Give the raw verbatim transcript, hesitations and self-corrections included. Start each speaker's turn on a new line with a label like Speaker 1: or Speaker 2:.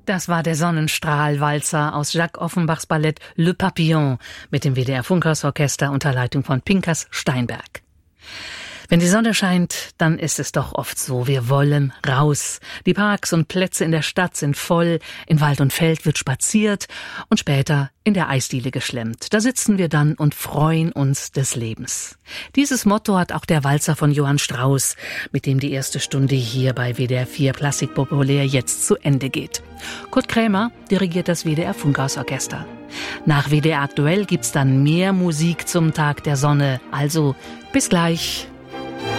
Speaker 1: Das war der Sonnenstrahl-Walzer aus Jacques Offenbachs Ballett Le Papillon mit dem W D R-Funkhausorchester unter Leitung von Pinkas Steinberg. Wenn die Sonne scheint, dann ist es doch oft so, wir wollen raus. Die Parks und Plätze in der Stadt sind voll, in Wald und Feld wird spaziert und später in der Eisdiele geschlemmt. Da sitzen wir dann und freuen uns des Lebens. Dieses Motto hat auch der Walzer von Johann Strauss, mit dem die erste Stunde hier bei W D R vier Klassik Populär jetzt zu Ende geht. Kurt Krämer dirigiert das W D R-Funkhausorchester. Nach W D R aktuell gibt's dann mehr Musik zum Tag der Sonne. Also bis gleich.